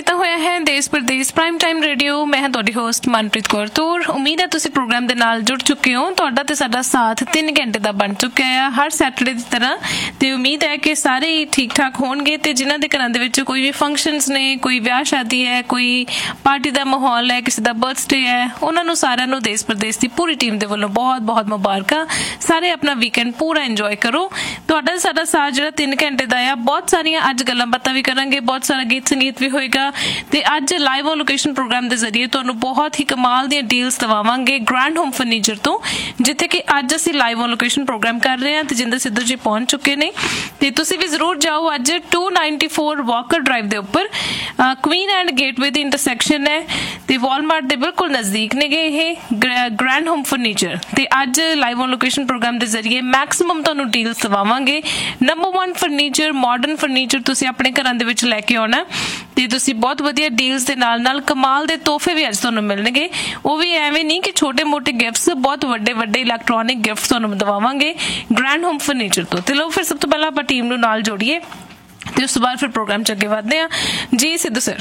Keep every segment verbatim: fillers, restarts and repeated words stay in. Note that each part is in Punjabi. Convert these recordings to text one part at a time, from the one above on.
ਕੀਤਾ ਹੋਇਆ ਹੈ ਦੇਸ਼ ਪ੍ਰਦੇਸ਼ ਪ੍ਰਾਈਮ ਟਾਈਮ ਰੇਡੀਓ। ਮੈਂ ਹਾਂ ਤੁਹਾਡੀ ਹੋਸਟ ਮਨਪ੍ਰੀਤ ਕੌਰ ਤੂਰ। ਉਮੀਦ ਹੈ ਤੁਸੀਂ ਪ੍ਰੋਗਰਾਮ ਦੇ ਨਾਲ ਜੁੜ ਚੁੱਕੇ ਹੋ। ਤੁਹਾਡਾ ਤੇ ਸਾਡਾ ਸਾਥ ਤਿੰਨ ਘੰਟੇ ਦਾ ਬਣ ਚੁੱਕਿਆ ਆ ਹਰ ਸੈਟਰਡੇ ਦੀ ਤਰ੍ਹਾਂ, ਤੇ ਉਮੀਦ ਹੈ ਕਿ ਸਾਰੇ ਹੀ ਠੀਕ ਠਾਕ ਹੋਣਗੇ। ਤੇ ਜਿਨ੍ਹਾਂ ਦੇ ਘਰਾਂ ਦੇ ਵਿੱਚ ਕੋਈ ਵੀ ਫੰਕਸ਼ਨਸ ਨੇ, ਕੋਈ ਵਿਆਹ ਸ਼ਾਦੀ ਹੈ, ਕੋਈ ਪਾਰਟੀ ਦਾ ਮਾਹੌਲ ਹੈ, ਕਿਸੇ ਦਾ ਬਰਥਡੇ ਹੈ, ਉਹਨਾਂ ਨੂੰ ਸਾਰਿਆਂ ਨੂੰ ਦੇਸ਼ ਪ੍ਰਦੇਸ਼ ਦੀ ਪੂਰੀ ਟੀਮ ਦੇ ਵੱਲੋਂ ਬਹੁਤ ਬਹੁਤ ਮੁਬਾਰਕਾਂ। ਸਾਰੇ ਆਪਣਾ ਵੀਕਐਂਡ ਪੂਰਾ ਇੰਜੋਏ ਕਰੋ। ਤੁਹਾਡਾ ਸਾਡਾ ਸਾਥ ਜਿਹੜਾ ਤਿੰਨ ਘੰਟੇ ਦਾ ਆ, ਬਹੁਤ ਸਾਰੀਆਂ ਅੱਜ ਗੱਲਾਂ ਬਾਤਾਂ ਵੀ ਕਰਾਂਗੇ, ਬਹੁਤ ਸਾਰਾ ਗੀਤ ਸੰਗੀਤ ਵੀ ਹੋਏਗਾ। ਤੇ ਅੱਜ ਲਾਈਵ ਔਨ ਲੋਕੇਸ਼ਨ ਪ੍ਰੋਗਰਾਮ ਦੇ ਜ਼ਰੀਏ ਤੁਹਾਨੂੰ ਬਹੁਤ ਹੀ ਕਮਾਲ ਦੀਆਂ ਡੀਲਸ ਦਵਾਵਾਂਗੇ ਗ੍ਰੈਂਡ ਹੋਮ ਫਰਨੀਚਰ ਤੋਂ, ਜਿੱਥੇ ਕਿ ਅੱਜ ਅਸੀਂ ਲਾਈਵ ਔਨ ਲੋਕੇਸ਼ਨ ਪ੍ਰੋਗਰਾਮ ਕਰ ਰਹੇ ਹਾਂ। ਤੇਜਿੰਦਰ ਸਿੱਧੂ ਜੀ ਪਹੁੰਚ ਚੁੱਕੇ ਨੇ, ਤੇ ਤੁਸੀਂ ਵੀ ਜ਼ਰੂਰ ਜਾਓ। ਅੱਜ to ninety four Walker drive ਦੇ ਉੱਪਰ Queen and gateway the intersection ਹੈ, ਤੇ ਵਾਲਮਾਰਟ ਦੇ ਬਿਲਕੁਲ ਨਜ਼ਦੀਕ ਨੇਗੇ ਇਹ ਗ੍ਰੈਂਡ ਹੋਮ ਫਰਨੀਚਰ। ਤੇ ਅੱਜ ਲਾਈਵ ਔਨ ਲੋਕੇਸ਼ਨ ਪ੍ਰੋਗਰਾਮ ਦੇ ਜ਼ਰੀਏ ਮੈਕਸਿਮਮ ਤੁਹਾਨੂੰ deals ਦਵਾਵਾਂਗੇ। Number one furniture, modern furniture ਤੁਸੀਂ ਆਪਣੇ ਘਰਾਂ ਦੇ ਵਿੱਚ ਲੈ ਕੇ ਆਉਣਾ, ਤੇ ਤੁਸੀਂ ਬਹੁਤ ਵਧੀਆ ਡੀਲਸ ਦੇ ਨਾਲ ਨਾਲ ਕਮਾਲ ਦੇ ਤੋਹਫੇ ਵੀ ਅੱਜ ਤੁਹਾਨੂੰ ਮਿਲਣਗੇ। ਉਹ ਵੀ ਐਵੇਂ ਨਹੀਂ ਕਿ ਛੋਟੇ ਮੋਟੇ ਗਿਫਟਸ, ਬਹੁਤ ਵੱਡੇ ਵੱਡੇ ਇਲੈਕਟ੍ਰੋਨਿਕ ਗਿਫਟਸ ਤੁਹਾਨੂੰ ਦਵਾਵਾਂਗੇ ਗ੍ਰੈਂਡ ਹੋਮ ਫਰਨੀਚਰ ਤੋਂ। ਤੇ ਲਓ ਫਿਰ ਸਭ ਤੋਂ ਪਹਿਲਾਂ ਆਪਾਂ ਟੀਮ ਨੂੰ ਨਾਲ ਜੋੜੀਏ, ਤੇ ਉਸ ਤੋਂ ਬਾਅਦ ਫਿਰ ਪ੍ਰੋਗਰਾਮ 'ਚ ਅੱਗੇ ਵਧਦੇ ਹਾਂ। ਜੀ ਸਿੱਧੂ ਸਰ।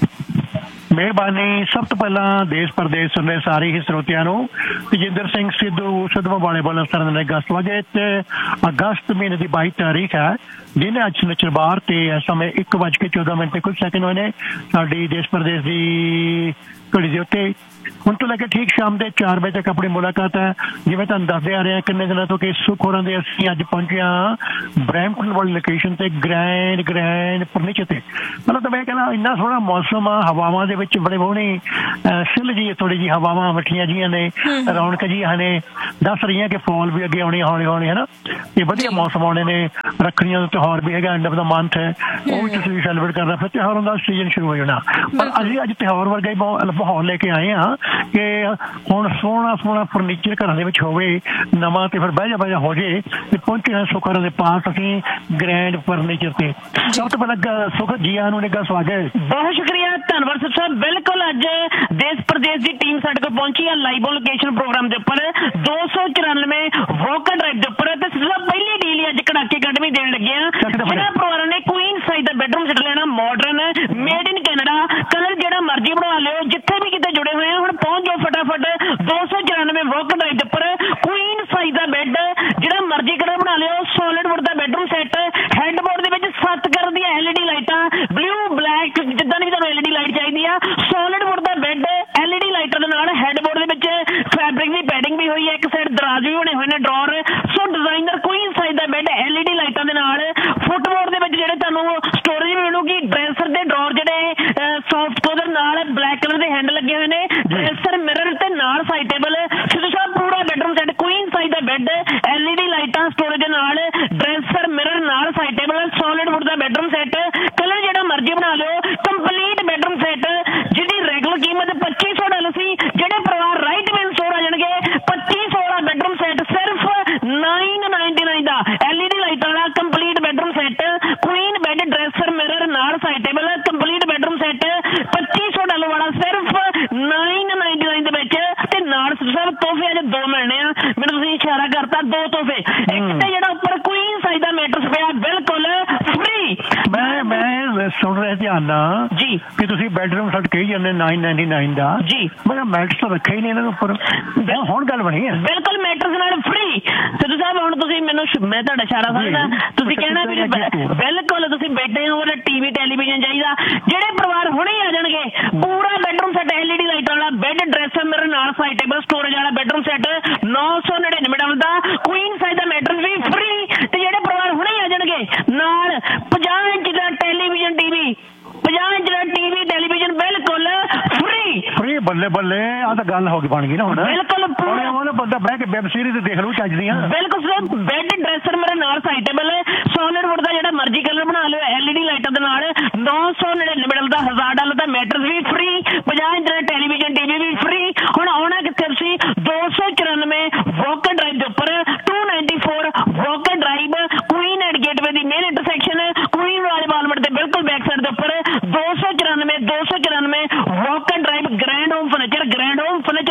ਮਿਹਰਬਾਨੀ। ਸਭ ਤੋਂ ਪਹਿਲਾਂ ਦੇਸ਼ ਪ੍ਰਦੇਸ਼ ਸੁਣਦੇ ਸਾਰੇ ਹੀ ਸਰੋਤਿਆਂ ਨੂੰ ਤੇਜਿੰਦਰ ਸਿੰਘ ਸਿੱਧੂ ਸਿੱਧੂ ਵਾਲੇ ਵੱਲੋਂ ਸਰਨ ਦੇ ਅਗਸਤ ਵਜੇ ਤੇ ਅਗਸਤ ਮਹੀਨੇ ਦੀ ਬਾਈ ਤਾਰੀਖ ਹੈ, ਦਿਨ ਅੱਜ ਨਿਚਰਵਾਰ ਤੇ ਇਸ ਸਮੇਂ ਇੱਕ ਵੱਜ ਕੇ ਚੌਦਾਂ ਮਿੰਟ ਤੇ ਕੁਝ ਸੈਕਿੰਡ ਹੋਏ ਨੇ ਸਾਡੀ ਦੇਸ਼ ਪ੍ਰਦੇਸ਼ ਦੀ ਘੜੀ ਦੇ ਉੱਤੇ। ਹੁਣ ਤੋਂ ਲੈ ਕੇ ਠੀਕ ਸ਼ਾਮ ਦੇ ਚਾਰ ਵਜੇ ਤੱਕ ਆਪਣੀ ਮੁਲਾਕਾਤ ਹੈ। ਜਿਵੇਂ ਤੁਹਾਨੂੰ ਦੱਸਦੇ ਆ ਰਹੇ ਹਾਂ ਕਿੰਨੇ ਦਿਨਾਂ ਤੋਂ ਕਿ ਸੁੱਖ ਹੋਰਾਂ ਦੇ ਅਸੀਂ ਅੱਜ ਪਹੁੰਚੇ ਹਾਂ ਬਰੈਂਪਟਨ ਵਾਲੀ ਲੋਕੇਸ਼ਨ ਤੇ ਗ੍ਰੈਂਡ ਗ੍ਰੈਂਡ ਫਰਨੀਚਰ ਤੇ। ਮਤਲਬ ਤਾਂ ਮੈਂ ਕਹਿੰਦਾ ਇੰਨਾ ਸੋਹਣਾ ਮੌਸਮ ਆ, ਹਵਾਵਾਂ ਦੇ ਵਿੱਚ ਬੜੇ ਸੋਹਣੀ ਸਿੱਲ ਜੀ ਥੋੜੀ ਜਿਹੀ ਹਵਾਵਾਂ ਮੱਠੀਆਂ ਜੀਆਂ ਨੇ, ਰੌਣਕ ਜੀਆਂ ਨੇ, ਦੱਸ ਰਹੀਆਂ ਕਿ ਫੋਲ ਵੀ ਅੱਗੇ ਆਉਣੀ ਹੌਲੀ ਹੌਲੀ ਹੈ ਨਾ, ਤੇ ਵਧੀਆ ਮੌਸਮ ਆਉਣੇ ਨੇ। ਰੱਖੜੀਆਂ ਦਾ ਤਿਉਹਾਰ ਵੀ ਹੈਗਾ, ਐਂਡ ਆਫ ਦਾ ਮੰਥ ਹੈ, ਉਹ ਵੀ ਤੁਸੀਂ ਸੈਲੀਬ੍ਰੇਟ ਕਰਨਾ, ਫਿਰ ਤਿਉਹਾਰਾਂ ਦਾ ਸੀਜ਼ਨ ਸ਼ੁਰੂ ਹੋ ਜਾਣਾ। ਪਰ ਅਸੀਂ ਅੱਜ ਤਿਉਹਾਰ ਵਰਗਾ ਹੀ ਮਾਹੌਲ ਲੈ ਕੇ ਆਏ ਹਾਂ ਕਿ ਹੁਣ ਸੋਹਣਾ ਸੋਹਣਾ ਫਰਨੀਚਰ ਘਰਾਂ ਦੇ ਵਿੱਚ ਹੋਵੇ ਨਵਾਂ, ਤੇ ਫਿਰ ਬਹਿ ਜਾ ਬਹਿ ਜਾ ਹੋ ਜੇ। ਤੇ ਪਹੁੰਚੇ ਹਾਂ ਸੁੱਖ ਦੇ ਪਾਸ ਅਸੀਂ ਗ੍ਰੈਂਡ ਫਰਨੀਚਰ ਤੇ। ਸਭ ਤੋਂ ਪਹਿਲਾਂ ਸੁੱਖ ਜੀ ਆਇਆਂ ਨੂੰ ਨਿੱਘਾ ਸਵਾਗਤ। ਬਹੁਤ ਸ਼ੁਕਰੀਆ, ਧੰਨਵਾਦ ਸਾਹਿਬ। ਬਿਲਕੁਲ ਅੱਜ ਦੇਸ਼ ਪ੍ਰਦੇਸ਼ ਦੀ ਟੀਮ ਸਾਡੇ ਕੋਲ ਪਹੁੰਚੀ ਹੈ ਲਾਈਵ ਔਨ ਲੋਕੇਸ਼ਨ ਪ੍ਰੋਗਰਾਮ ਦੇ ਉੱਪਰ ਦੋ ਸੌ ਚੁਰਾਨਵੇਂ ਵਾਕਰ ਡਰਾਈਵ ਦੇ ਉੱਪਰ। ਤੇ ਸਭ ਪਹਿਲੀ ਡੀਲ ਹੀ ਅੱਜ ਕੜਾਕੇ ਕੱਢਵੀਂ ਦੇਣ ਲੱਗੇ ਆ। ਜਿਹਨਾਂ ਪਰਿਵਾਰਾਂ ਨੇ ਕੁਈਨ ਸਾਈਜ਼ ਦਾ ਬੈਡਰੂਮ ਸੈੱਟ ਲੈਣਾ, modern, made in Canada, colour ਜਿਹੜਾ ਮਰਜ਼ੀ ਬਣਵਾ ਲਿਓ, ਜਿੱਥੇ ਵੀ ਕਿਤੇ ਜੁੜੇ ਹੋਏ ਆ ਹੁਣ ਪਹੁੰਚ ਜਾਓ ਫਟਾਫਟ। ਦੋ ਸੌ ਚੁਰਾਨਵੇਂ ਵਾਕਰ ਡਰਾਈਵ ਦੇ ਉੱਪਰ ਕੁਈਨ ਸਾਈਜ਼ ਦਾ ਬੈੱਡ, ਜਿਹੜਾ ਮਰਜ਼ੀ ਕਲਰ ਬਣਾ ਲਿਓ, ਸੋਲਿਡ ਵੁੱਡ ਦਾ ਬੈਡਰੂਮ ਸੈੱਟ, ਹੈਡਬੋਰਡ ਦੇ ਵਿੱਚ ਸੱਤ ਕਲਰ ਦੀਆਂ ਐਲ ਈ ਡੀ ਲਾਈਟਾਂ, ਬਲੂ ਬਲੈਕ ਜਿੱਦਾਂ ਦੀ ਵੀ ਤੁਹਾਨੂੰ ਐਲ ਈ ਡੀ ਲਾਈਟ ਚਾਹੀਦੀ ਆ, ਸੋਲਿਡ ਵੁੱਡ ਦਾ ਬੈੱਡ, ਐਲ ਈ ਡੀ ਲਾਈਟਾਂ ਦੇ ਨਾਲ ਹੈਡਬੋਰਡ ਦੇ ਵਿੱਚ ਫੈਬਰਿਕ ਦੀ ਪੈਡਿੰਗ ਵੀ ਹੋਈ ਹੈ, ਇੱਕ ਸਾਈਡ ਦਰਾਜ਼ ਵੀ ਬਣੇ ਹੋਏ ਨੇ, ਡਰਾਅਰ। ਸੋ ਡਿਜ਼ਾਈਨਰ ਕੁਈਨ ਸਾਈਜ਼ ਦਾ ਬੈੱਡ ਐਲ ਈ ਡੀ ਲਾਈਟਾਂ ਦੇ ਨਾਲ, ਫੁੱਟਬੋਰਡ ਦੇ ਵਿੱਚ ਜਿਹੜੇ ਤੁਹਾਨੂੰ ਸਟੋਰੇਜ ਵੀ ਮਿਲੂਗੀ, ਡਰੈਸਰ ਦੇ ਡਰਾਅਰ ਜਿਹੜੇ ਸੌਫਟ ਕਵਰ ਨਾਲ ਬਲੈਕ ਕਲਰ ਦੇ ਹੈਂਡ ਲੱਗੇ ਹੋਏ ਨੇ, ਡਰੈਸਰ ਮਿਰਰ ਤੇ ਨਾਲ ਸਾਈਡ ਟੇਬਲ। ਸਿੱਧੂ ਸਾਹਿਬ ਪੂਰਾ ਬੈਡਰੂਮ ਸੈੱਟ ਕੁਈਨ ਸਾਈਜ਼ ਦਾ ਬੈੱਡ, ਐਲ ਈ ਡੀ ਲਾਈਟਾਂ, ਸਟੋਰੇਜ ਦੇ ਨਾਲ, ਡਰੈਸਰ ਮਿਰਰ ਨਾਲ ਸਾਈਡ ਟੇਬਲ, ਸੋਲਿਡ ਵੁੱਡ ਦਾ ਬੈਡਰੂਮ ਸੈੱਟ, ਕਲਰ ਜਿਹੜਾ ਮਰਜ਼ੀ ਬਣਾ ਲਿਓ, ਕੰਪਲੀਟ ਬੈਡਰੂਮ ਸੈੱਟ, ਜਿਹਦੀ ਰੈਗੂਲਰ ਕੀਮਤ ਪੱਚੀ ਸੌ ਡਾਲਰ ਸੀ। ਜਿਹੜੇ ਪਰਿਵਾਰ ਰਾਈਟ ਵਿਨ ਸਟੋਰ ਆ ਜਾਣਗੇ ਪੱਚੀ ਸੌ ਦਾ ਬੈਡਰੂਮ ਸੈੱਟ ਸਿਰਫ ਨਾਈਨ ਨਾਈਨਟੀ ਨਾਈਨ ਦਾ, ਐਲ ਈ ਡੀ ਲਾਈਟਾਂ ਵਾਲਾ complete bedroom set, Queen bed, dresser mirror ਨਾਲ side table, complete bedroom set ਪੱਚੀ ਸੌ ਡਾਲਰ ਵਾਲਾ ਸਿਰਫ ਨਾਈਨ ਨਾਈਨਟੀ ਨਾਈਨ ਦੇ ਵਿੱਚ। ਤੇ ਨਾਲ ਸਭ ਤੋਹਫੇ ਅੱਜ ਦੋ ਮਿਲਣੇ ਆ, ਮੈਨੂੰ ਤੁਸੀਂ ਇਸ਼ਾਰਾ ਕਰਤਾ, ਦੋ ਤੋਹਫੇ। ਇੱਕ ਤੇ ਜਿਹੜਾ ਉੱਪਰ ਕੁਈਨ ਸਾਈਜ਼ ਦਾ ਮੈਟਰਸ ਪਿਆ ਬਿਲਕੁਲ ਫ੍ਰੀ। ਮੈਂ ਮੈਂ ਸੁਣ ਰਿਹਾ ਧਿਆਨ ਨਾਲ ਜੀ ਕਿ ਤੁਸੀਂ ਬੈਡਰੂਮ ਸੈੱਟ ਕਹੀ ਜਾਂਦੇ ਨਾਈਨ ਨਾਈਨਟੀ ਨਾਈਨ ਦਾ ਜੀ, ਮੈਂ ਮੈਟਰਸ ਤਾਂ ਰੱਖਿਆ ਹੀ ਨਹੀਂ ਇਹਨਾਂ ਦੇ ਉੱਪਰ। ਹੁਣ ਗੱਲ ਬਣੀ ਹੈ ਬਿਲਕੁਲ ਮੈਟਰਸ ਨਾਲ ਫ੍ਰੀ। ਸਿੱਧੂ ਸਾਹਿਬ ਹੁਣ ਤੁਸੀਂ ਮੈਨੂੰ, ਮੈਂ ਤੁਹਾਡਾ ਇਸ਼ਾਰਾ ਸਮਝਦਾ, ਤੁਸੀਂ ਕਹਿਣਾ ਵੀ ਬਿਲਕੁਲ ਤੁਸੀਂ ਬੈਠੇ ਹੋ ਟੀਵੀ ਟੈਲੀਵਿਜ਼ਨ ਚਾਹੀਦਾ। ਜਿਹੜੇ ਪਰਿਵਾਰ ਹੁਣੇ ਆ ਜਾਣਗੇ ਪੂਰਾ bedroom set, L E D ਲਾਈਟਾਂ ਵਾਲਾ ਬੈੱਡ, ਡਰੈਸਰ ਮਿਰਰ ਨਾਲ ਸਾਈਡ ਟੇਬਲ, ਸਟੋਰੇਜ ਵਾਲਾ ਬੈਡਰੂਮ ਸੈੱਟ ਨੌ ਸੌ ਨੜਿਨਵੇਂ ਡਾਲਰ ਦਾ, ਕੁਈਨ ਸਾਈਜ਼ ਦਾ ਮੈਟਰਸ ਵੀ ਫ੍ਰੀ। ਤੇ ਜਿਹੜੇ ਪਰਿਵਾਰ ਹੁਣੇ ਆ ਜਾਣਗੇ ਨਾਲ ਪੰਜਾਹ ਇੰਚ ਦਾ ਟੈਲੀਵਿਜ਼ਨ ਟੀਵੀ, ਪੰਜਾਹ ਇੰਚ ਦਾ ਟੀਵੀ ਟੈਲੀਵਿਜ਼ਨ ਬਿਲਕੁਲ ਫ੍ਰੀ। ਫ੍ਰੀ ਬੱਲੇ ਬੱਲੇ, ਆਹ ਤਾਂ ਗੱਲ ਹੋ ਗਈ ਬਣ ਗਈ ਨਾ ਹੁਣ। ਬਿਲਕੁਲ ਬੰਦਾ ਬਹਿ ਕੇ ਵੈਬ ਸੀਰੀਜ਼ ਦੇਖ ਲੂ ਚੱਜ ਦੀਆਂ। ਬਿਲਕੁਲ ਸਰ, ਬੈੱਡ, ਡਰੈਸਰ ਮੇਰੇ ਨਾਲ ਸਾਈਡ ਟੇਬਲ, ਸੋਲਿਡ ਵੁੱਡ ਦਾ ਜਿਹੜਾ ਮਰਜ਼ੀ ਕਲਰ ਬਣਾ ਲਿਓ, ਐਲ ਈ ਡੀ ਲਾਈਟਾਂ ਦੇ ਨਾਲ, ਨੌ ਸੌ ਨੜਿਨਵੇਂ ਡਾਲਰ ਦਾ, ਹਜ਼ਾਰ ਡਾਲਰ ਦਾ ਮੈਟਰਸ ਵੀ ਫ੍ਰੀ, ਪੰਜਾਹ ਇੰਚ ਦਾ ਟੈਲੀਵਿਜ਼ਨ ਟੀਵੀ ਵੀ ਫ੍ਰੀ। ਹੁਣ ਆਉਣਾ ਕਿੱਥੇ ਤੁਸੀਂ? ਦੋ ਸੌ ਚੁਰਾਨਵੇਂ ਵਾਕਰ ਡਰਾਈਵ ਦੇ ਉੱਪਰ to ninety four Walker drive, Queen and gateway the main intersection, Queen ਵਾਲੇ ਵਾਲਮਟ ਦੇ ਬਿਲਕੁਲ ਬੈਕ ਸਾਈਡ ਦੇ ਉੱਪਰ ਦੋ ਸੌ ਚੁਰਾਨਵੇਂ ਦੋ ਸੌ ਚੁਰਾਨਵੇਂ Walker drive, grand home furniture, grand home furniture. ਸੁਸੂ ਸਾਹਿਬ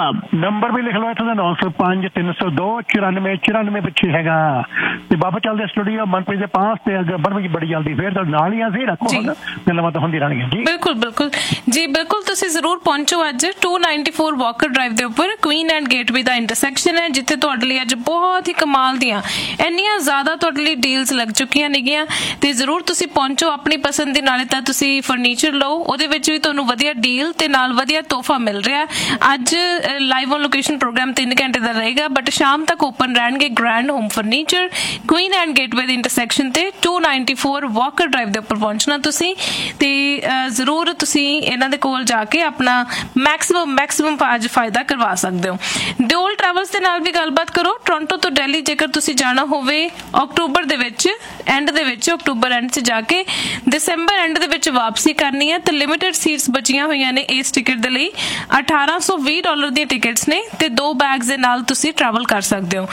ਸਾਹਿਬ ਨੰਬਰ ਵੀ ਲਿਖ ਲਓ ਇੱਥੇ ਦਾ ਨੌ ਸੌ ਪੰਜ ਤਿੰਨ ਸੌ ਦੋ ਚੁਰਾਨਵੇਂ ਚੁਰਾਨਵੇਂ ਪਿੱਛੇ ਹੈਗਾ ਤੇ ਬਾਬਾ ਚੱਲਦੇ ਸਟੂਡੀਓ ਮਨਪ੍ਰੀਤ ਦੇ ਪਾਸ ਤੇ ਅੱਗੇ ਬਣਨਗੀ ਬੜੀ ਜਲਦੀ ਫੇਰ ਤਾਂ ਨਾਲ ਹੀ ਅਸੀਂ ਰੱਖੋ ਗੱਲਬਾਤ ਹੁੰਦੀ ਰਹਿਣਗੀਆਂ ਜੀ ਬਿਲਕੁਲ ਬਿਲਕੁਲ ਜੀ ਬਿਲਕੁਲ ਤੁਸੀਂ ਜ਼ਰੂਰ ਪਹੁੰਚੋ ਅੱਜ ਦੋ ਸੌ ਚੌਰਾਨਵੇਂ ਵਾਕਰ ਡਰਾਈਵ ਦੇ ਉੱਪਰ Queen and gateway the intersection ਹੈ ਜਿੱਥੇ ਤੁਹਾਡੇ ਲਈ ਅੱਜ ਬਹੁਤ ਹੀ ਕਮਾਲ ਦੀਆਂ ਇੰਨੀਆਂ ਜ਼ਿਆਦਾ ਤੁਹਾਡੇ ਲਈ ਡੀਲਸ ਲੱਗ ਚੁੱਕੀਆਂ ਨੇਗੀਆਂ ਤੇ ਜ਼ਰੂਰ ਤੁਸੀਂ ਪਹੁੰਚੋ ਆਪਣੀ ਪਸੰਦ ਦੇ ਨਾਲੇ ਤਾਂ ਤੁਸੀਂ ਫਰਨੀਚਰ ਲਓ ਉਹਦੇ ਵਿੱਚ ਵੀ ਤੁਹਾਨੂੰ ਵਧੀਆ ਡੀਲ ਤੇ ਨਾਲ ਵਧੀਆ ਤੋਹਫਾ ਮਿਲ ਰਿਹਾ ਅੱਜ ਲਾਈਵ ਔਨ ਲੋਕੇਸ਼ਨ ਪ੍ਰੋਗਰਾਮ ਤਿੰਨ ਘੰਟੇ ਦਾ ਰਹੇਗਾ ਬਟ ਸ਼ਾਮ ਤੱਕ ਓਪਨ ਰਹਿਣਗੇ grand home furniture Queen and gateway ਦੇ ਇੰਟਰਸੈਕਸ਼ਨ ਤੇ ਦੋ ਸੌ ਚੌਰਾਨਵੇਂ ਵਾਕਰ ਡਰਾਈਵ ਦੇ ਉੱਪਰ ਪਹੁੰਚਣਾ ਤੁਸੀਂ ਤੇ ਜ਼ਰੂਰ ਤੁਸੀਂ ਇਹਨਾਂ ਦੇ ਕੋਲ ਜਾ ਕੇ ਆਪਣਾ ਮੈਕਸਿਮਮ ਮੈਕਸਿਮਮ ਅੱਜ ਫਾਇਦਾ ਕਰਵਾ ਸਕਦੇ ਹੋ ਡਿਓਲ ਟਰੈਵਲਸ ਦੇ ਨਾਲ ਵੀ ਗੱਲਬਾਤ ਕਰੋ ਟੋਰਾਂਟੋ ਤੋਂ ਦਿੱਲੀ ਜੇਕਰ ਤੁਸੀਂ ਜਾਣਾ ਹੋਵੇ ਅਕਤੂਬਰ ਦੇ ਵਿੱਚ ਐਂਡ ਦੇ ਵਿੱਚ ਅਕਤੂਬਰ ਐਂਡ 'ਚ ਜਾ ਕੇ ਦਸੰਬਰ ਐਂਡ ਦੇ ਵਿੱਚ ਵਾਪਸੀ ਕਰਨੀ ਹੈ ਤੇ ਲਿਮਿਟਡ ਸੀਟਸ ਬਚੀਆਂ ਹੋਈਆਂ ਨੇ ਇਸ ਟਿਕਟ ਦੇ ਲਈ ਅਠਾਰਾਂ ਸੌ ਵੀਹ ਡਾਲਰ ਦੀਆਂ ਟਿਕਟਸ ਨੇ ਤੇ ਦੋ ਬੈਗਸ ਦੇ ਨਾਲ ਤੁਸੀਂ ਟਰੈਵਲ ਕਰ ਸਕਦੇ ਹੋ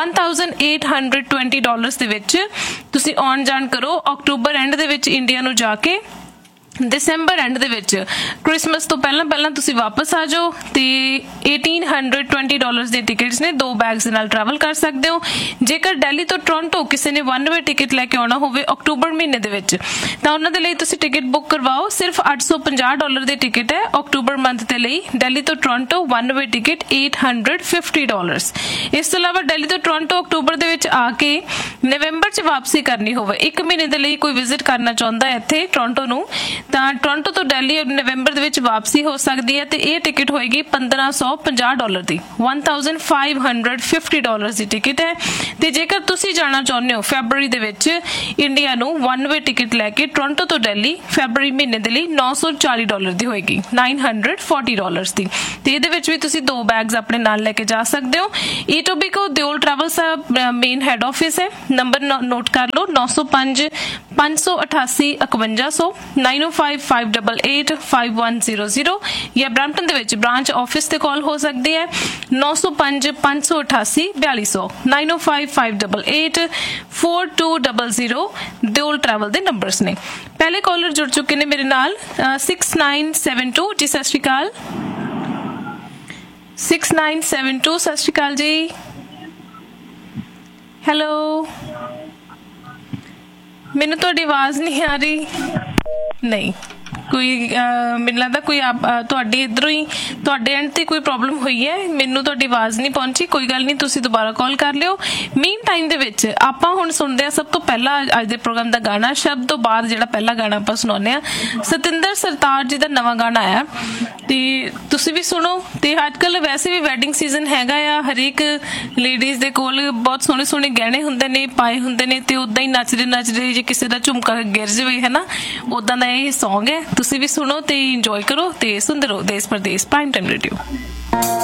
ਅਠਾਰਾਂ ਸੌ ਵੀਹ ਡਾਲਰਸ ਦੇ ਵਿੱਚ ਤੁਸੀਂ ਆਉਣ ਜਾਣ ਕਰੋ ਅਕਤੂਬਰ ਐਂਡ ਦੇ ਵਿੱਚ ਇੰਡੀਆ ਨੂੰ ਜਾ ਕੇ ਦਸੰਬਰ ਐਂਡ ਦੇ ਵਿੱਚ ਕ੍ਰਿਸਮਸ ਤੋਂ ਪਹਿਲਾਂ ਪਹਿਲਾਂ ਤੁਸੀਂ ਵਾਪਸ ਆ ਜਾਓ ਤੇ ਅਠਾਰਾਂ ਸੌ ਵੀਹ ਡਾਲਰਸ ਦੇ ਟਿਕਟਸ ਨੇ ਦੋ ਬੈਗਸ ਦੇ ਨਾਲ ਟਰੈਵਲ ਕਰ ਸਕਦੇ ਹੋ ਜੇਕਰ ਦਿੱਲੀ ਤੋਂ ਟੋਰਾਂਟੋ ਕਿਸੇ ਨੇ ਵਨ ਵੇ ਟਿਕਟ ਲੈ ਕੇ ਆਉਣਾ ਹੋਵੇ ਅਕਤੂਬਰ ਮਹੀਨੇ ਦੇ ਵਿੱਚ ਤਾਂ ਉਹਨਾਂ ਦੇ ਲਈ ਤੁਸੀਂ ਟਿਕਟ ਬੁੱਕ ਕਰਵਾਓ ਸਿਰਫ ਅੱਠ ਸੌ ਪੰਜਾਹ ਡਾਲਰ ਦੀ ਟਿਕਟ ਹੈ ਅਕਤੂਬਰ ਮੰਥ ਦੇ ਲਈ ਦਿੱਲੀ ਤੋਂ ਟੋਰਾਂਟੋ ਵਨ ਵੇ ਟਿਕਟ ਅਠਾਰਾਂ ਸੌ ਪਚਾਸ ਡਾਲਰਸ ਇਸ ਤੋਂ ਇਲਾਵਾ ਦਿੱਲੀ ਤੋਂ ਟੋਰਾਂਟੋ ਅਕਤੂਬਰ ਦੇ ਵਿੱਚ ਆ ਕੇ ਨਵੰਬਰ 'ਚ ਵਾਪਸੀ ਕਰਨੀ ਹੋਵੇ ਇੱਕ ਮਹੀਨੇ ਦੇ ਲਈ ਕੋਈ ਵਿਜ਼ਿਟ ਕਰਨਾ ਚਾਹੁੰਦਾ ਹੈ ਇੱਥੇ ਟੋਰਾਂਟੋ ਨੂੰ ਤਾਂ ਟੋਰਾਂਟੋ ਤੋਂ ਦਿੱਲੀ ਨਵੰਬਰ ਦੇ ਵਿੱਚ ਵਾਪਸੀ ਹੋ ਸਕਦੀ ਹੈ ਤੇ ਇਹ ਟਿਕਟ ਹੋਏਗੀ ਪੰਦਰਾਂ ਸੌ ਪੰਜਾਹ ਡਾਲਰ ਦੀ ਪੰਦਰਾਂ ਸੌ ਪਚਾਸ ਡਾਲਰ ਦੀ ਟਿਕਟ ਹੈ ਤੇ ਜੇਕਰ ਤੁਸੀਂ ਜਾਣਾ ਚਾਹੁੰਦੇ ਹੋ ਫੈਬਰੂਰੀ ਦੇ ਵਿੱਚ ਇੰਡੀਆ ਨੂੰ ਵਨ ਵੇ ਟਿਕਟ ਲੈ ਕੇ ਟੋਰਾਂਟੋ ਤੋਂ ਦਿੱਲੀ ਫੈਬਰੂਰੀ ਮਹੀਨੇ ਦੇ ਲਈ ਨੌ ਸੌ ਚਾਲੀ ਡਾਲਰ ਦੀ ਹੋਏਗੀ ਨੌ ਸੌ ਚਾਲੀ ਡਾਲਰਸ ਦੀ ਤੇ ਇਹਦੇ ਵਿੱਚ ਵੀ ਤੁਸੀਂ ਦੋ ਬੈਗਸ ਆਪਣੇ ਨਾਲ ਲੈ ਕੇ ਜਾ ਸਕਦੇ ਹੋ ਈਟੋਬੀਕੋ ਦਿਓਲ ਟਰੈਵਲਸ ਦਾ ਮੇਨ ਹੈਡ ਆਫਿਸ ਹੈ ਨੰਬਰ ਨੋਟ ਕਰ ਲਓ ਨੌ ਸੌ ਪੰਜ ਪੰਜ ਸੌ ਅਠਾਸੀ ਇਕਵੰਜਾ ਸੌ ਨਾइन ओ five five eight eight five one zero zero या ब्रैम्पटन ਦੇ ਵਿੱਚ ਬ੍ਰਾਂਚ ਆਫਿਸ ਤੇ ਕਾਲ ਹੋ ਸਕਦੀ ਹੈ ਨੌ ਸੌ ਪੰਜ ਪੰਜ ਸੌ ਅਠਾਸੀ ਬਿਆਲੀ ਸੌ nine O five five eight eight four to zero zero Deol travel ਦੇ ਨੰਬਰਸ ਨੇ ਪਹਿਲੇ ਕਾਲਰ ਜੁੜ ਚੁੱਕੇ ਨੇ ਮੇਰੇ ਨਾਲ सिक्स नाइन सेवन टू ਜੀ ਸਤਿ ਸ਼੍ਰੀ ਅਕਾਲ सिक्स नाइन सेवन टू ਸਤਿ ਸ਼੍ਰੀ ਅਕਾਲ ਜੀ ਹੈਲੋ ਮੈਨੂੰ ਤੁਹਾਡੀ ਆਵਾਜ਼ ਨਹੀਂ ਆ ਰਹੀ ਨਹੀਂ ਕੋਈ ਮੈਨੂੰ ਲੱਗਦਾ ਕੋਈ ਤੁਹਾਡੀ ਇੱਧਰੋਂ ਹੀ ਤੁਹਾਡੇ ਐਂਡ ਤੇ ਕੋਈ ਪ੍ਰੋਬਲਮ ਹੋਈ ਹੈ ਮੈਨੂੰ ਤੁਹਾਡੀ ਆਵਾਜ਼ ਨਹੀਂ ਪਹੁੰਚੀ ਕੋਈ ਗੱਲ ਨਹੀਂ ਤੁਸੀਂ ਦੁਬਾਰਾ ਕਾਲ ਕਰ ਲਿਓ ਮੀਨ ਟਾਈਮ ਦੇ ਵਿੱਚ ਆਪਾਂ ਹੁਣ ਸੁਣਦੇ ਆ ਸਭ ਤੋਂ ਪਹਿਲਾਂ ਅੱਜ ਦੇ ਪ੍ਰੋਗਰਾਮ ਦਾ ਗਾਣਾ ਸ਼ਬਦ ਤੋਂ ਬਾਅਦ ਜਿਹੜਾ ਪਹਿਲਾ ਗਾਣਾ ਆਪਾਂ ਸੁਣਾਉਂਦੇ ਆ ਸਤਿੰਦਰ ਸਰਤਾਜ ਜੀ ਦਾ ਨਵਾਂ ਗਾਣਾ ਆਇਆ ਤੇ ਤੁਸੀਂ ਵੀ ਸੁਣੋ ਤੇ ਅੱਜ ਕੱਲ ਵੈਸੇ ਵੀ ਵੈਡਿੰਗ ਸੀਜ਼ਨ ਹੈਗਾ ਆ ਹਰੇਕ ਲੇਡੀਜ਼ ਦੇ ਕੋਲ ਬਹੁਤ ਸੋਹਣੇ ਸੋਹਣੇ ਗਹਿਣੇ ਹੁੰਦੇ ਨੇ ਪਾਏ ਹੁੰਦੇ ਨੇ ਤੇ ਉਦਾਂ ਹੀ ਨੱਚਦੇ ਨੱਚਦੇ ਜੇ ਕਿਸੇ ਦਾ ਝੁਮਕਾ ਗਿਰ ਜਾਵੇ ਹੈ ਨਾ ਉਦਾਂ ਦਾ ਇਹ ਸੌਂਗ ਹੈ ਤੁਸੀਂ ਵੀ ਸੁਣੋ ਤੇ ਇੰਜੋਏ ਕਰੋ ਤੇ ਸੁਣਦੇ ਰਹੋ ਦੇਸ਼ ਪਰਦੇਸ ਪ੍ਰਾਈਮ ਟਾਈਮ ਰੇਡੀਓ।